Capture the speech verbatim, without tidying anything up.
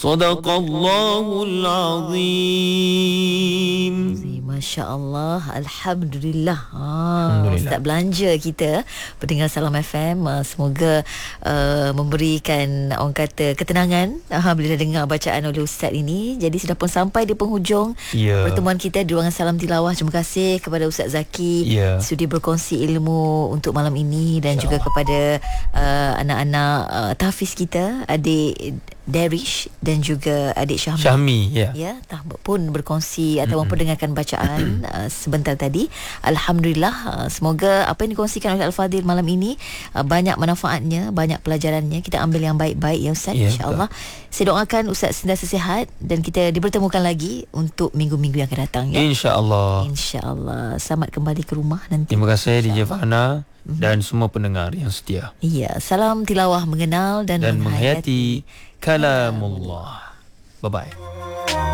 Sadaqallahul azim. Masya Allah, Alhamdulillah. Ha, Alhamdulillah. Ustaz belanja kita, pendengar Salam F M, uh, semoga uh, memberikan, orang kata, ketenangan uh, bila dengar bacaan oleh Ustaz ini. Jadi sudah pun sampai di penghujung Ya. pertemuan kita di ruangan Salam Tilawah. Terima kasih kepada Ustaz Zaki Ya. sudi berkongsi ilmu untuk malam ini, dan juga kepada uh, anak-anak uh, tahfiz kita, adik Darish dan juga adik Syahmi. Syahmi, ya. Ya, tak pun berkongsi atau memperdengarkan bacaan uh, sebentar tadi. Alhamdulillah, uh, semoga apa yang dikongsikan oleh Al-Fadhil malam ini uh, banyak manfaatnya, banyak pelajarannya. Kita ambil yang baik-baik ya Ustaz, Ya, insya-Allah. Saya doakan Ustaz sentiasa sihat dan kita dipertemukan lagi untuk minggu-minggu yang akan datang ya. InsyaAllah. Insya-Allah. Selamat kembali ke rumah nanti. Terima kasih D J Fahana dan semua pendengar yang setia. Iya, salam tilawah mengenal dan, Dan menghayati menghayati kalamullah. Bye-bye.